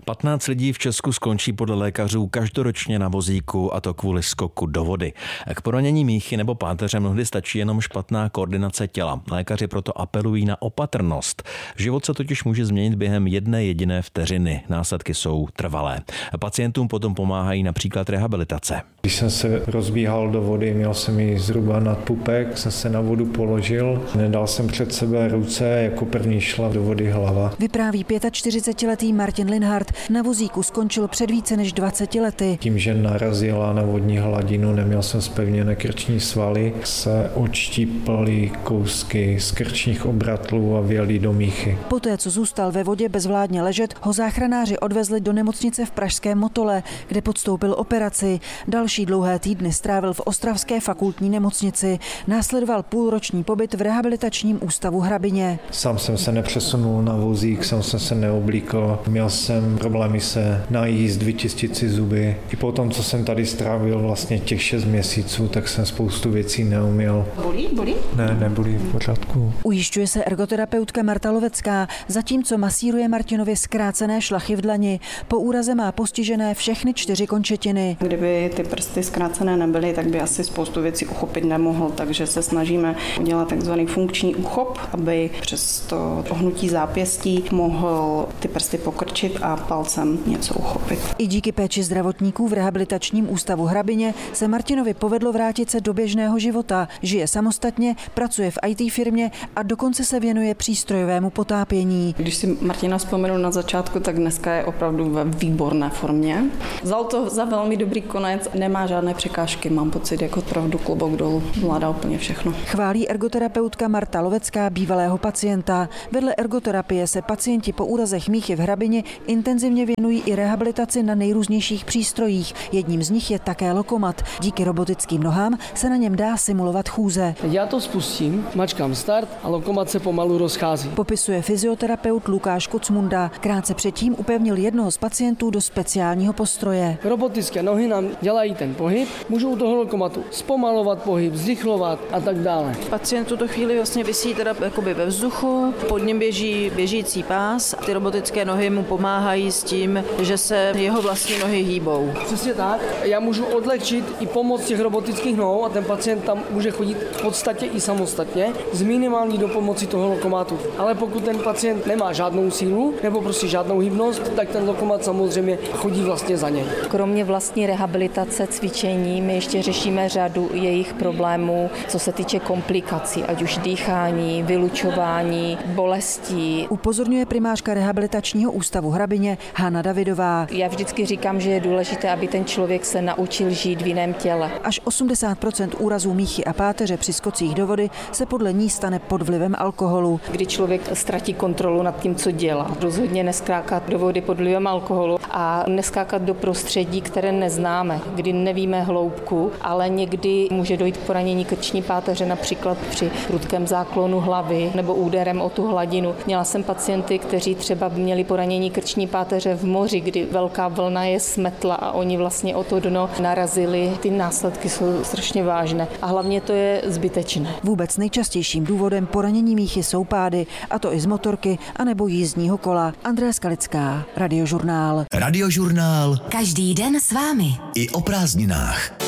15 lidí v Česku skončí podle lékařů každoročně na vozíku, a to kvůli skoku do vody. K poranění míchy nebo páteře mnohdy stačí jenom špatná koordinace těla. Lékaři proto apelují na opatrnost. Život se totiž může změnit během jedné jediné vteřiny. Následky jsou trvalé. Pacientům potom pomáhají například rehabilitace. Když jsem se rozbíhal do vody, měl jsem ji zhruba nad pupek, jsem se na vodu položil, nedal jsem před sebe ruce, jako první šla do vody hlava. Vypráví 45letý Martin Linhart. Na vozíku skončil před více než 20 lety. Tím, že narazila na vodní hladinu, neměl jsem zpevněné krční svaly, se odštípaly kousky z krčních obratlů a vjeli do míchy. Poté, co zůstal ve vodě bezvládně ležet, ho záchranáři odvezli do nemocnice v pražském Motole, kde podstoupil operaci. Další dlouhé týdny strávil v ostravské fakultní nemocnici. Následoval půlroční pobyt v rehabilitačním ústavu Hrabině. Sám jsem se nepřesunul na vozík, sám jsem se neoblíkl, měl jsem problémy se najíst, vyčistit si zuby. I po tom, co jsem tady strávil vlastně těch 6 měsíců, tak jsem spoustu věcí neuměl. Bolí? Ne, nebolí, v pořádku. Ujišťuje se ergoterapeutka Marta Lovecká, zatímco masíruje Martinovi zkrácené šlachy v dlani. Po úraze má postižené všechny 4 končetiny. Kdyby ty prsty zkrácené nebyly, tak by asi spoustu věcí uchopit nemohl, takže se snažíme udělat takzvaný funkční uchop, aby přes to ohnutí zápěstí mohl ty prsty pokrčit a palcem něco uchopit. I díky péči zdravotníků v rehabilitačním ústavu Hrabině se Martinovi povedlo vrátit se do běžného života. Žije samostatně, pracuje v IT firmě a dokonce se věnuje přístrojovému potápění. Když si Martina vzpomenu na začátku, tak dneska je opravdu ve výborné formě. Vzal to za velmi dobrý konec, nemá žádné překážky, mám pocit, jako opravdu klobouk dolů, zvládá úplně všechno. Chválí ergoterapeutka Marta Lovecká bývalého pacienta. Vedle ergoterapie se pacienti po úrazech míchy v Hrabině intenzivně věnují i rehabilitaci na nejrůznějších přístrojích. Jedním z nich je také lokomat. Díky robotickým nohám se na něm dá simulovat chůze. Já to spustím, mačkám start a lokomat se pomalu rozchází. Popisuje fyzioterapeut Lukáš Kocmunda. Krátce předtím upevnil jednoho z pacientů do speciálního postroje. Robotické nohy nám dělají ten pohyb, můžou u toho lokomatu zpomalovat pohyb, zrychlovat a tak dále. Pacient v tuto chvíli vlastně visí teda jakoby ve vzduchu, pod ním běží běžící pás. Ty robotické nohy mu pomáhají s tím, že se jeho vlastní nohy hýbou. Přesně tak. Já můžu odlehčit i pomoc těch robotických nohou a ten pacient tam může chodit v podstatě i samostatně s minimální dopomocí toho lokomatu. Ale pokud ten pacient nemá žádnou sílu nebo prostě žádnou hybnost, tak ten lokomat samozřejmě chodí vlastně za něj. Kromě vlastní rehabilitace, cvičení, my ještě řešíme řadu jejich problémů, co se týče komplikací, ať už dýchání, vylučování, bolestí. Upozorňuje primářka rehabilitačního ústavu Hrabině Hana Davidová. Já vždycky říkám, že je důležité, aby ten člověk se naučil žít v jiném těle. Až 80% úrazů míchy a páteře při skocích do vody se podle ní stane pod vlivem alkoholu. Kdy člověk ztratí kontrolu nad tím, co dělá. Rozhodně neskákat do vody pod vlivem alkoholu a neskákat do prostředí, které neznáme, kdy nevíme hloubku, ale někdy může dojít k poranění krční páteře, například při prudkém záklonu hlavy nebo úderem o tu hladinu. Měla jsem pacienty, kteří třeba měli poranění krční páteře v moři, kdy velká vlna je smetla a oni vlastně o to dno narazili. Ty následky jsou strašně vážné a hlavně to je zbytečné. Vůbec nejčastějším důvodem poranění míchy jsou pády, a to i z motorky anebo jízdního kola. Andrea Skalická, Radiožurnál. Radiožurnál. Každý den s vámi. I o prázdninách.